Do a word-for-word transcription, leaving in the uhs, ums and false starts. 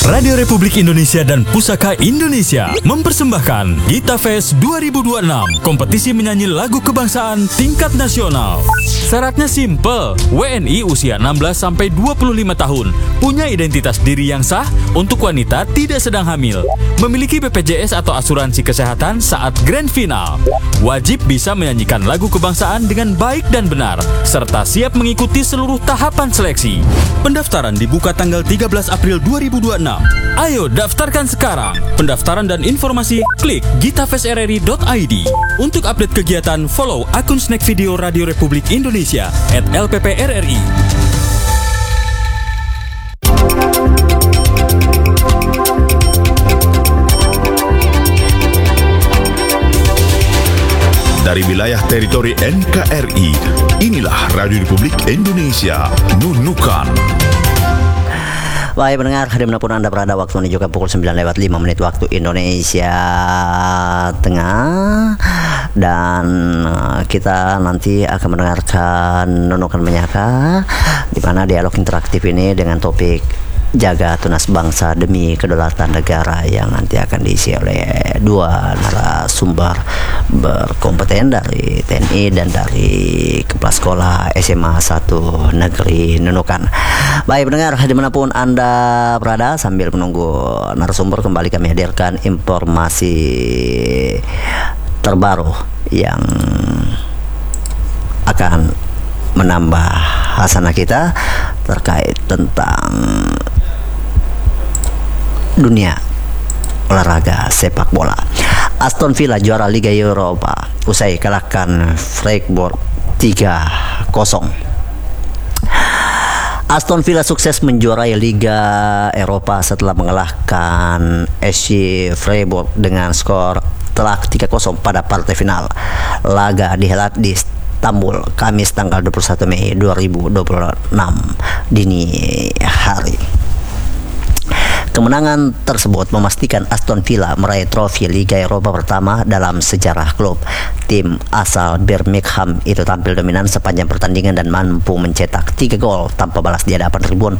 Radio Republik Indonesia dan Pusaka Indonesia mempersembahkan Gita Fest dua ribu dua puluh enam, kompetisi menyanyi lagu kebangsaan tingkat nasional. Syaratnya simple, W N I usia enam belas sampai dua puluh lima tahun, punya identitas diri yang sah, untuk wanita tidak sedang hamil, memiliki B P J S atau asuransi kesehatan saat grand final, wajib bisa menyanyikan lagu kebangsaan dengan baik dan benar, serta siap mengikuti seluruh tahapan seleksi. Pendaftaran dibuka tanggal tiga belas April dua ribu dua puluh enam. Ayo daftarkan sekarang. Pendaftaran dan informasi klik gitafestrri dot i d. Untuk update kegiatan, follow akun Snack Video Radio Republik Indonesia at L P P R R I. Dari wilayah teritori N K R I, inilah Radio Republik Indonesia, Nunukan. Baik pendengar, dimanapun Anda berada, waktu menunjukkan pukul sembilan lewat lima menit waktu Indonesia Tengah. Dan kita nanti akan mendengarkan Nunukan Menyaka, di mana dialog interaktif ini dengan topik Jaga Tunas Bangsa Demi Kedaulatan Negara, yang nanti akan diisi oleh dua narasumber berkompeten dari T N I dan dari Kepala Sekolah S M A satu Negeri Nunukan. Baik pendengar, dimanapun Anda berada, sambil menunggu narasumber, kembali kami hadirkan informasi terbaru yang akan menambah hasanah kita terkait tentang dunia olahraga sepak bola. Aston Villa juara Liga Eropa usai kalahkan Freiburg tiga kosong. Aston Villa sukses menjuarai Liga Eropa setelah mengalahkan S C Freiburg dengan skor telak tiga kosong pada partai final. Laga dihelat di Istanbul Kamis tanggal dua puluh satu Mei dua ribu dua puluh enam dini hari. Kemenangan tersebut memastikan Aston Villa meraih trofi Liga Eropa pertama dalam sejarah klub. Tim asal Birmingham itu tampil dominan sepanjang pertandingan dan mampu mencetak tiga gol tanpa balas di hadapan ribuan